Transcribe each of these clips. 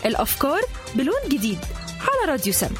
الأفكار بلون جديد على راديو سما.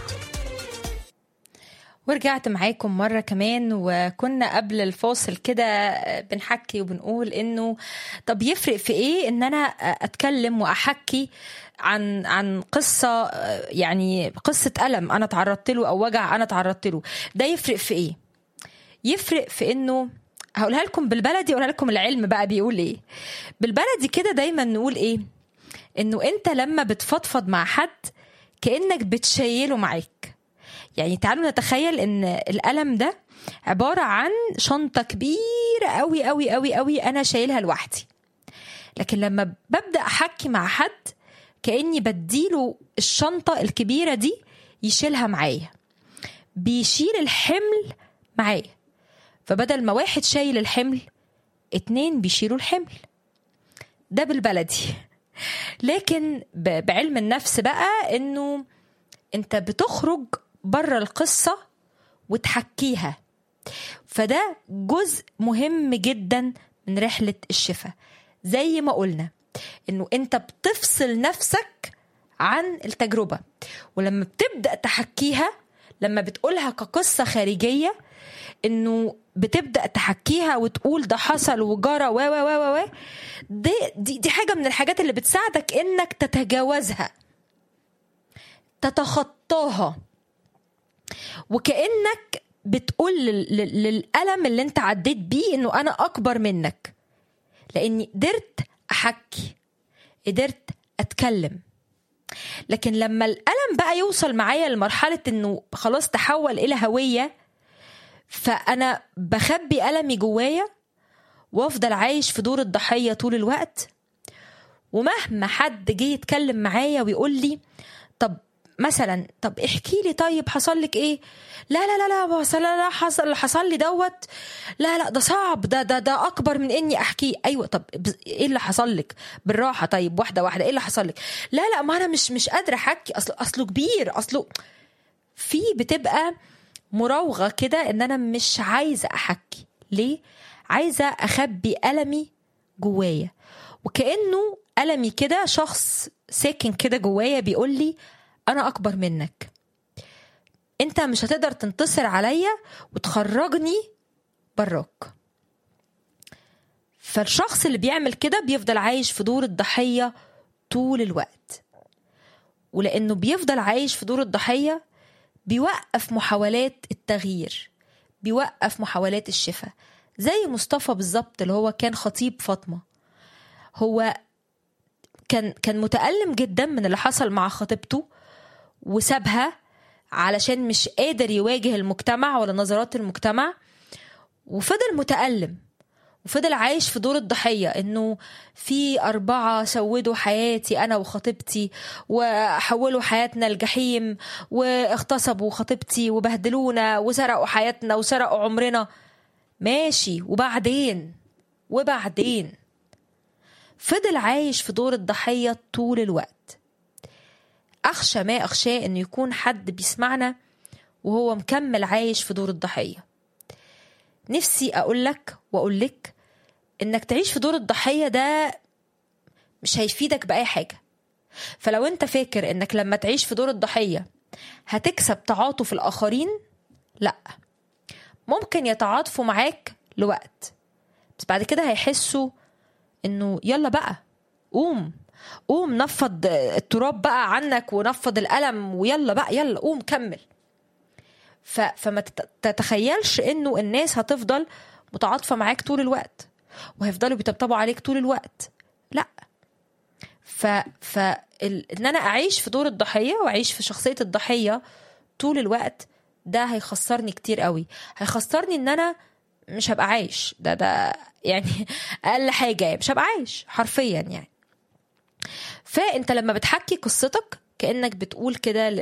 ورجعت معاكم مرة كمان، وكنا قبل الفاصل كده بنحكي وبنقول انه طب يفرق في ايه ان انا اتكلم واحكي عن قصة، يعني قصة ألم انا تعرضت له او وجع انا تعرضت له. ده يفرق في ايه؟ يفرق في انه هقولها لكم بالبلدي، اقولها لكم العلم بقى بيقول ايه. بالبلدي كده دايما نقول ايه؟ انه انت لما بتفضفض مع حد كأنك بتشيله معاك. يعني تعالوا نتخيل ان الألم ده عبارة عن شنطة كبيرة قوي قوي قوي قوي انا شايلها لوحدي. لكن لما ببدأ احكي مع حد كأني بديله الشنطة الكبيرة دي يشيلها معايا، بيشيل الحمل معايا. فبدل ما واحد شايل الحمل 2 بيشيلوا الحمل. ده بالبلدي. لكن بعلم النفس بقى انه انت بتخرج بره القصة وتحكيها. فده جزء مهم جدا من رحلة الشفاء. زي ما قلنا انه انت بتفصل نفسك عن التجربة، ولما بتبدأ تحكيها، لما بتقولها كقصة خارجية، انه بتبدأ تحكيها وتقول ده حصل وجرى و و و و دي حاجة من الحاجات اللي بتساعدك انك تتجاوزها، تتخطاها، وكأنك بتقول للألم اللي انت عديت بيه انه انا اكبر منك، لاني قدرت احكي، قدرت اتكلم. لكن لما الألم بقى يوصل معايا لمرحلة انه خلاص تحول الى هوية، فانا بخبي ألمي جوايا وافضل عايش في دور الضحية طول الوقت. ومهما حد جه يتكلم معايا ويقول لي طب مثلا طب احكي لي، طيب حصل لك ايه؟ لا لا لا لا لا حصل لي دوت، لا ده صعب، ده اكبر من اني احكيه. ايوه طب ايه اللي حصل لك؟ بالراحه، طيب واحده واحده، ايه اللي حصل لك؟ لا ما انا مش قادره احكي، اصله كبير، اصله في بتبقى مراوغه كده ان انا مش عايزه احكي. ليه؟ عايزه اخبي ألمي جوايا، وكأنه ألمي كده شخص ساكن كده جوايا بيقول لي أنا أكبر منك، أنت مش هتقدر تنتصر عليا وتخرجني براك. فالشخص اللي بيعمل كده بيفضل عايش في دور الضحية طول الوقت، ولأنه بيفضل عايش في دور الضحية بيوقف محاولات التغيير، بيوقف محاولات الشفاء. زي مصطفى بالظبط اللي هو كان خطيب فاطمة. هو كان متألم جدا من اللي حصل مع خطيبته وسابها علشان مش قادر يواجه المجتمع ولا نظرات المجتمع، وفضل متألم وفضل عايش في دور الضحية، انه في 4 سودوا حياتي انا وخطيبتي وحولوا حياتنا الجحيم، واغتصبوا خطيبتي وبهدلونا وسرقوا حياتنا وسرقوا عمرنا. ماشي، وبعدين فضل عايش في دور الضحية طول الوقت. أخشى ما أخشى أن يكون حد بيسمعنا وهو مكمل عايش في دور الضحية. نفسي أقولك وأقولك أنك تعيش في دور الضحية ده مش هيفيدك بأي حاجة. فلو أنت فاكر أنك لما تعيش في دور الضحية هتكسب تعاطف الآخرين، لأ، ممكن يتعاطفوا معاك لوقت، بس بعد كده هيحسوا انه يلا بقى قوم نفض التراب بقى عنك ونفض الألم، ويلا بقى يلا قوم كمل. فما تتخيلش انه الناس هتفضل متعاطفة معاك طول الوقت وهيفضلوا بيطبطبوا عليك طول الوقت. لا، ان انا اعيش في دور الضحية واعيش في شخصية الضحية طول الوقت ده هيخسرني كتير قوي. هيخسرني ان انا مش هبقى عايش، ده يعني اقل حاجة، مش هبقى عايش حرفيا يعني. فانت لما بتحكي قصتك كأنك بتقول كده